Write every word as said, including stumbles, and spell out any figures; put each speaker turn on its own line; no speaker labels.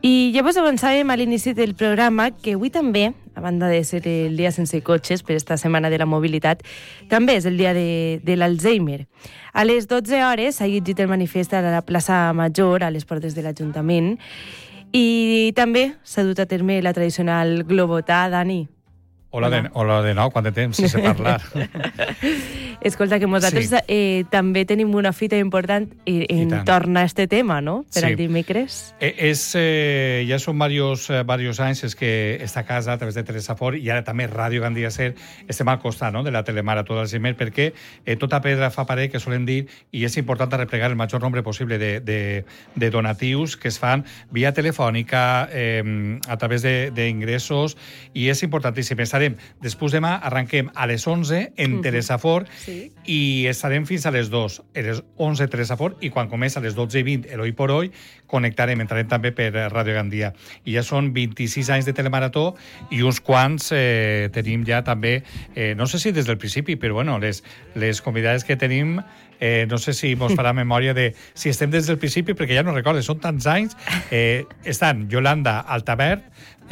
I ja vos avançàvem a l'inici del programa que avui també, a banda de ser el dia sense cotxes per esta setmana de la mobilitat, també és el dia de, de l'Alzheimer. A les dotze hores s'ha llegit el manifest a la plaça Major, a les portes de l'Ajuntament, i també s'ha dut a terme la tradicional globotà, Dani.
Hola de, hola de nou, quant de temps sense parlar.
Escolta, que nosaltres sí. eh, també tenim una fita important en torn a este tema, no? Per sí. al dimecres.
Eh, és, eh, ja són varios, eh, varios anys és que està a casa a través de Teresa Fort i ara també Ràdio Gandia Ser estem al costat, no?, de la telemarató d'Alzheimer perquè eh, tota pedra fa paret, que solen dir, i és important replegar el major nombre possible de, de, de donatius que es fan via telefònica, eh, a través d'ingressos, i és importantíssim. Estarem, després demà, arranquem a les onze en Teresa Fort, sí. i estarem fins a les dues, a les onze Teresa Fort, i quan comença a les dotze i vint, Eloi por Hoy, connectarem, entrarem també per Ràdio Gandia. I ja són vint-i-sis anys de telemarató i uns quants eh, tenim ja també, eh, no sé si des del principi, però bueno, les, les convidades que tenim, eh, no sé si mos farà memòria de si estem des del principi, perquè ja no recordo, són tants anys. Eh, estan Yolanda Altabert,